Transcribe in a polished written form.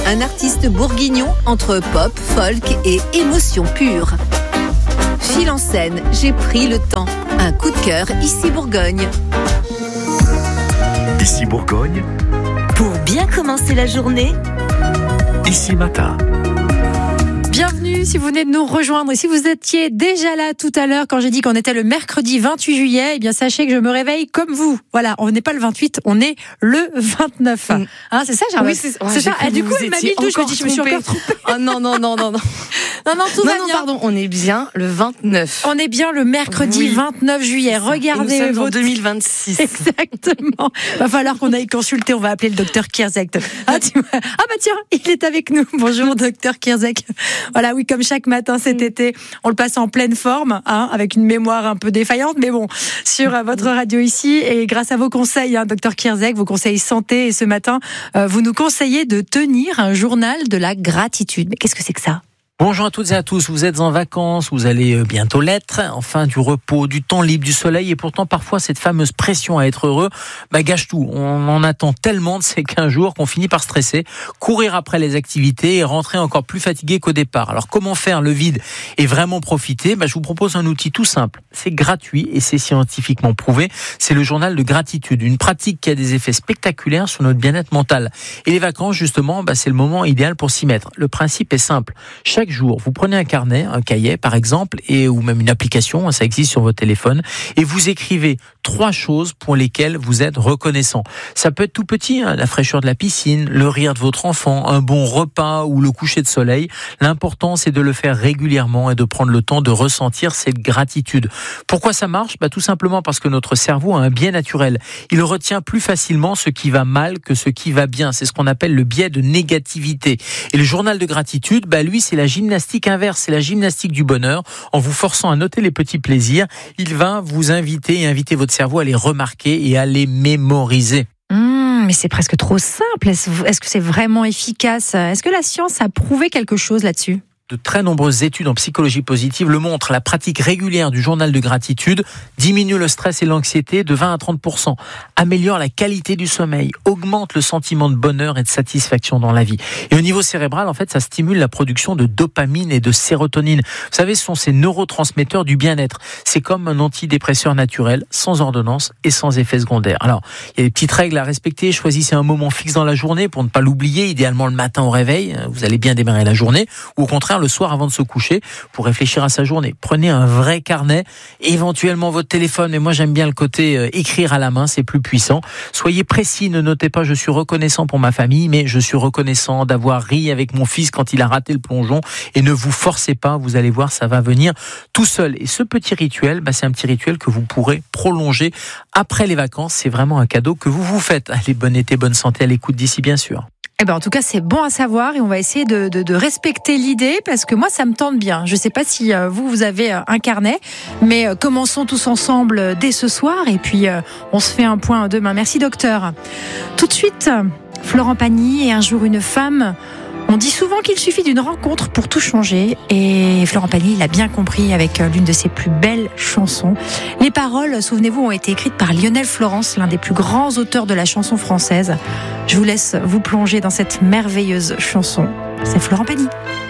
un artiste bourguignon entre pop, folk et émotion pure. Fil en scène, j'ai pris le temps. Un coup de cœur ici Bourgogne. Ici Bourgogne. Pour bien commencer la journée. Ici Matin. Bienvenue si vous venez de nous rejoindre. Et si vous étiez déjà là tout à l'heure quand j'ai dit qu'on était le mercredi 28 juillet, eh bien sachez que je me réveille comme vous. Voilà, on n'est pas le 28, on est le 29. Hein, c'est ça, Charlotte? Oui, c'est ça. Ah, du coup, elle m'a mis le doute, je me suis encore trompée. Oh non. Non, tout va bien. Pardon, on est bien le 29. On est bien le mercredi 29 juillet. Regardez nous sommes en votre 2026. Exactement. Va falloir qu'on aille consulter. On va appeler le docteur Kierzek. Ah bah tiens, il est avec nous. Bonjour docteur Kierzek. Voilà, oui, comme chaque matin cet été, on le passe en pleine forme, hein, avec une mémoire un peu défaillante, mais bon, sur votre radio ici, et grâce à vos conseils, hein, docteur Kierzek, vos conseils santé, et ce matin, vous nous conseillez de tenir un journal de la gratitude. Mais qu'est-ce que c'est que ça ? Bonjour à toutes et à tous, vous êtes en vacances, vous allez bientôt l'être, enfin du repos, du temps libre, du soleil, et pourtant parfois cette fameuse pression à être heureux gâche tout. On en attend tellement de ces 15 jours qu'on finit par stresser, courir après les activités et rentrer encore plus fatigué qu'au départ. Alors comment faire le vide et vraiment profiter ? Je vous propose un outil tout simple, c'est gratuit et c'est scientifiquement prouvé, c'est le journal de gratitude, une pratique qui a des effets spectaculaires sur notre bien-être mental. Et les vacances justement, c'est le moment idéal pour s'y mettre. Le principe est simple, chaque jour, vous prenez un carnet, un cahier par exemple, ou même une application, ça existe sur votre téléphone, et vous écrivez 3 choses pour lesquelles vous êtes reconnaissant. Ça peut être tout petit, la fraîcheur de la piscine, le rire de votre enfant, un bon repas ou le coucher de soleil. L'important, c'est de le faire régulièrement et de prendre le temps de ressentir cette gratitude. Pourquoi ça marche ? Tout simplement parce que notre cerveau a un biais naturel. Il retient plus facilement ce qui va mal que ce qui va bien. C'est ce qu'on appelle le biais de négativité. Et le journal de gratitude, lui, c'est la gymnastique inverse, c'est la gymnastique du bonheur. En vous forçant à noter les petits plaisirs, il va vous inviter et inviter votre cerveau à les remarquer et à les mémoriser. Mais c'est presque trop simple. Est-ce que c'est vraiment efficace ? Est-ce que la science a prouvé quelque chose là-dessus ? De très nombreuses études en psychologie positive le montrent. La pratique régulière du journal de gratitude diminue le stress et l'anxiété de 20 à 30%, améliore la qualité du sommeil, augmente le sentiment de bonheur et de satisfaction dans la vie. Et au niveau cérébral, en fait, ça stimule la production de dopamine et de sérotonine. Vous savez, ce sont ces neurotransmetteurs du bien-être. C'est comme un antidépresseur naturel, sans ordonnance et sans effet secondaire. Alors, il y a des petites règles à respecter. Choisissez un moment fixe dans la journée pour ne pas l'oublier, idéalement le matin au réveil. Vous allez bien démarrer la journée. Ou au contraire, le soir avant de se coucher pour réfléchir à sa journée. Prenez un vrai carnet, éventuellement votre téléphone, mais moi j'aime bien le côté écrire à la main, c'est plus puissant. Soyez précis, ne notez pas je suis reconnaissant pour ma famille, mais je suis reconnaissant d'avoir ri avec mon fils quand il a raté le plongeon, et ne vous forcez pas, vous allez voir, ça va venir tout seul. Et ce petit rituel, c'est un petit rituel que vous pourrez prolonger après les vacances, c'est vraiment un cadeau que vous vous faites. Allez, bon été, bonne santé à l'écoute d'ici bien sûr. En tout cas, c'est bon à savoir et on va essayer de respecter l'idée parce que moi, ça me tente bien. Je ne sais pas si vous avez un carnet, mais commençons tous ensemble dès ce soir et puis on se fait un point demain. Merci docteur. Tout de suite, Florent Pagny et Un jour une femme. On dit souvent qu'il suffit d'une rencontre pour tout changer et Florent Pagny l'a bien compris avec l'une de ses plus belles chansons. Les paroles, souvenez-vous, ont été écrites par Lionel Florence, l'un des plus grands auteurs de la chanson française. Je vous laisse vous plonger dans cette merveilleuse chanson. C'est Florent Pagny.